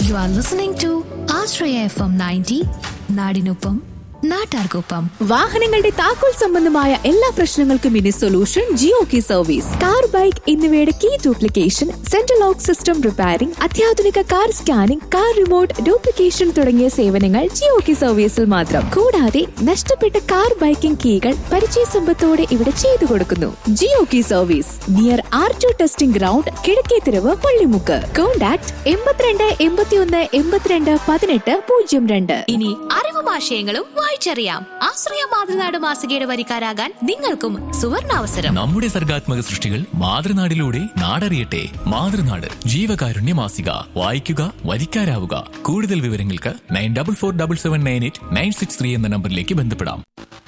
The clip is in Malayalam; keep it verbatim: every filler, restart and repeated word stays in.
You are listening to Ashraya F M ninety, നാടിനൊപ്പം നാട്ടാർക്കൊപ്പം. വാഹനങ്ങളുടെ താക്കോൽ സംബന്ധമായ എല്ലാ പ്രശ്നങ്ങൾക്കും ഇനി solution Jio key service. Car, bike എന്നിവയുടെ key duplication, central lock system repairing, അത്യാധുനിക car scanning, car remote duplication തുടങ്ങിയ സേവനങ്ങൾ ജിയോ കീ സർവീസിൽ മാത്രം. കൂടാതെ നഷ്ടപ്പെട്ട കാർ, ബൈക്കിംഗ് കീകൾ പരിചയ സമ്പത്തോടെ ഇവിടെ ചെയ്തു കൊടുക്കുന്നു. Jio key service near R to testing ground, Kizhakkethiruvu, Pallimukku. Contact എൺപത്തിരണ്ട് എൺപത്തിയൊന്ന് എൺപത്തിരണ്ട് പതിനെട്ട് പൂജ്യം രണ്ട്. ഇനി അറിവും ആശയങ്ങളും വായിച്ചറിയാം. ആശ്രയ മാതൃനാട് മാസികയുടെ വരിക്കാരാകാൻ നിങ്ങൾക്കും സുവർണാവസരം. നമ്മുടെ സർഗാത്മക സൃഷ്ടികൾ മാതൃനാടിലൂടെ നാടറിയട്ടെ. മാതൃനാട് ജീവകാരുണ്യ മാസിക. വായിക്കുക, വരിക്കാരാവുക. കൂടുതൽ വിവരങ്ങൾക്ക് nine double four double seven nine eight nine six three എന്ന നമ്പറിലേക്ക് ബന്ധപ്പെടാം.